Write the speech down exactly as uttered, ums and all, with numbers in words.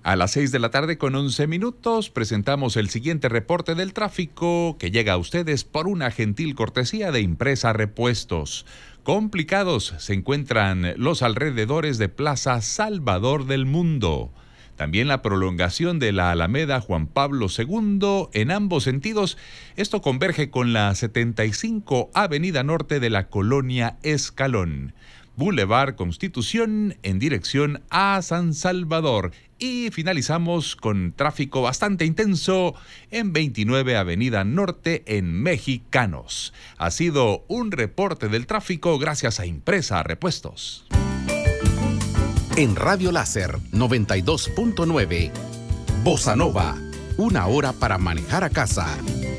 A las seis de la tarde con once minutos presentamos el siguiente reporte del tráfico que llega a ustedes por una gentil cortesía de Impresa Repuestos. Complicados se encuentran los alrededores de Plaza Salvador del Mundo. También la prolongación de la Alameda Juan Pablo segundo en ambos sentidos. Esto converge con la setenta y cinco Avenida Norte de la Colonia Escalón. Boulevard Constitución en dirección a San Salvador. Y finalizamos con tráfico bastante intenso en veintinueve Avenida Norte en Mexicanos. Ha sido un reporte del tráfico gracias a Impresa Repuestos. En Radio Láser noventa y dos punto nueve, Bossa Nova, una hora para manejar a casa.